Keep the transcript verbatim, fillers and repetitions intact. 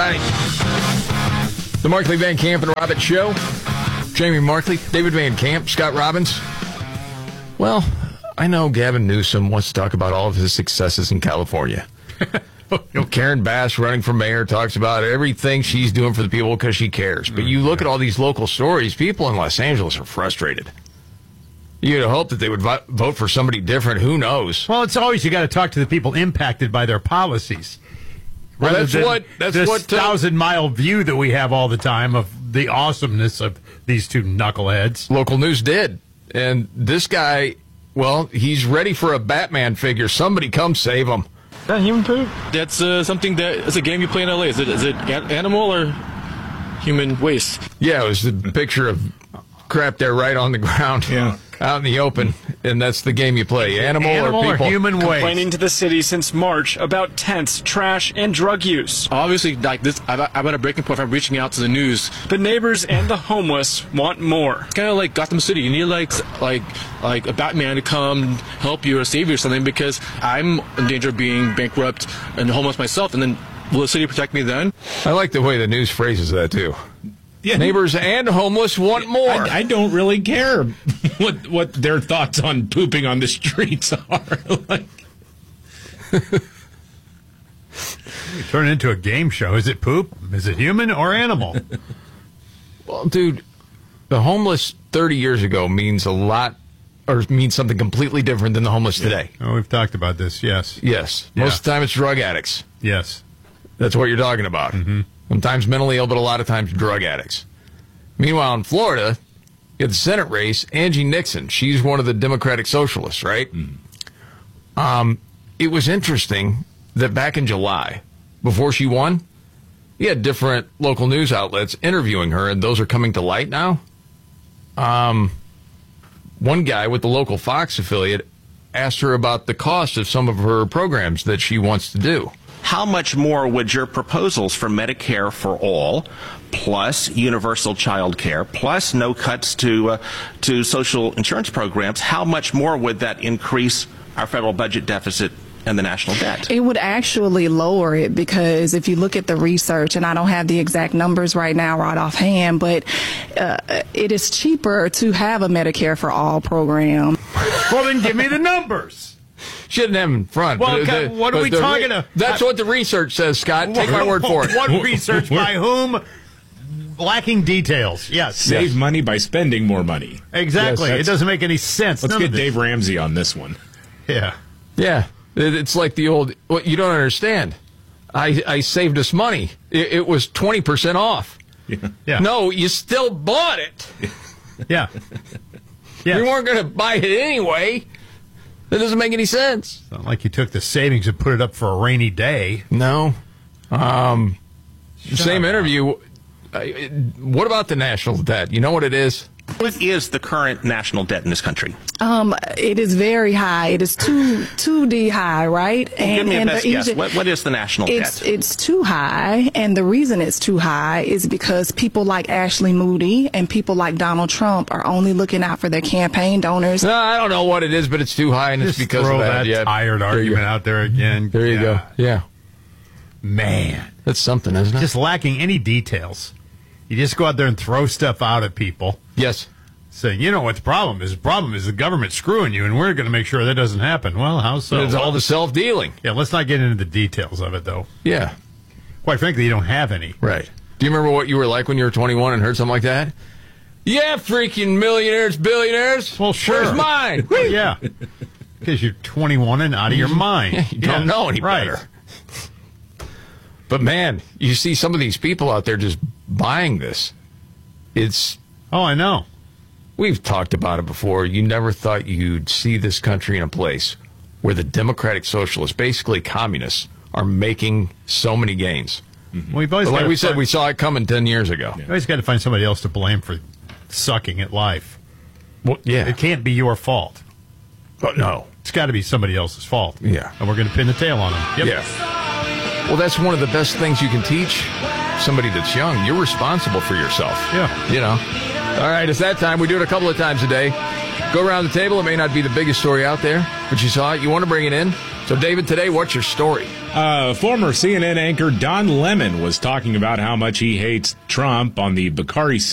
right. The Markley, Van Camp, and Robbins Show. Jamie Markley, David Van Camp, Scott Robbins. Well, I know Gavin Newsom wants to talk about all of his successes in California. Karen Bass, running for mayor, talks about everything she's doing for the people because she cares. But you look at all these local stories, people in Los Angeles are frustrated. You'd hope that they would vote for somebody different. Who knows? Well, it's always you got to talk to the people impacted by their policies. Well, that's what that's this what uh, thousand mile view that we have all the time of the awesomeness of these two knuckleheads. Local news did, and this guy, well, he's ready for a Batman figure. Somebody come save him. Is that human poop? That's uh, something that is a game you play in L A. Is it is it animal or human waste? Yeah, it was the picture of crap there right on the ground. Yeah. Out in the open, and that's the game you play. Animal, Animal or people. or human waste. Complaining to the city since March about tents, trash, and drug use. Obviously, like this, I'm at a breaking point. I'm reaching out to the news. But neighbors and the homeless want more. It's kind of like Gotham City. You need like like like a Batman to come help you or save you or something, because I'm in danger of being bankrupt and homeless myself. And then will the city protect me then? I like the way the news phrases that too. Yeah. Neighbors and homeless want more. I, I don't really care what what their thoughts on pooping on the streets are. Like, Turn it into a game show. Is it poop? Is it human or animal? Well, dude, the homeless thirty years ago means a lot, or means something completely different than the homeless today. Oh, we've talked about this. Yes. Yes. Yeah. Most of the time it's drug addicts. Yes. That's what you're talking about. Mm-hmm. Sometimes mentally ill, but a lot of times drug addicts. Meanwhile, in Florida, you have the Senate race, Angie Nixon. She's one of the Democratic Socialists, right? Mm. Um, it was interesting that back in July, before she won, you had different local news outlets interviewing her, and those are coming to light now. Um, one guy with the local Fox affiliate asked her about the cost of some of her programs that she wants to do. How much more would your proposals for Medicare for all, plus universal child care, plus no cuts to uh, to social insurance programs, how much more would that increase our federal budget deficit and the national debt? It would actually lower it, because if you look at the research, and I don't have the exact numbers right now right offhand, but uh, it is cheaper to have a Medicare for all program. Well, then give me the numbers. Shouldn't have them in front. Well, but okay, the, what are but we the, talking about? That's what the research says, Scott. Take my word for it. What research by whom? Lacking details. Yes. Save yes. money by spending more money. Exactly. Yes, it doesn't make any sense. Let's None get of this. Dave Ramsey on this one. Yeah. Yeah. It, it's like the old, well, you don't understand. I, I saved us money. It, it was twenty percent off. Yeah. Yeah. No, you still bought it. Yeah. Yeah. You weren't going to buy it anyway. That doesn't make any sense. It's not like you took the savings and put it up for a rainy day. No. Um, Shut same up. interview. Uh, what about the national debt? You know what it is? What is the current national debt in this country? Um, it is very high. It is too too D high, right? Well, give me a best the guess. Egypt- What, what is the national It's debt? it's too high, and the reason it's too high is because people like Ashley Moody and people like Donald Trump are only looking out for their campaign donors. No, I don't know what it is, but it's too high, and Just it's because throw of that. that yeah. tired There you argument go. out there again. There you Yeah. go. Yeah. Man. That's something, isn't it? Just lacking any details. You just go out there and throw stuff out at people. Yes. Saying, you know what the problem is? The problem is the government screwing you, and we're going to make sure that doesn't happen. Well, how so? It's all the self-dealing. Yeah, let's not get into the details of it, though. Yeah. Quite frankly, you don't have any. Right. Do you remember what you were like when you were twenty-one and heard something like that? Yeah, freaking millionaires, billionaires. Well, sure. Where's mine? Well, yeah. Because you're twenty-one and out of your mind. Yeah, you don't Yeah, know any right. better. But, man, you see some of these people out there just buying this. It's... Oh, I know. We've talked about it before. You never thought you'd see this country in a place where the Democratic Socialists, basically communists, are making so many gains. Mm-hmm. We've always But like gotta we said, find, we saw it coming ten years ago. you always got to find somebody else to blame for sucking at life. Well, yeah. It can't be your fault. But no. It's got to be somebody else's fault. Yeah. And we're going to pin the tail on them. Yep. Yeah. Well, that's one of the best things you can teach somebody that's young. You're responsible for yourself. Yeah. You know. All right, it's that time. We do it a couple of times a day. Go around the table. It may not be the biggest story out there, but you saw it. You want to bring it in. So, David, today, what's your story? Uh, former C N N anchor Don Lemon was talking about how much he hates Trump on the Bakari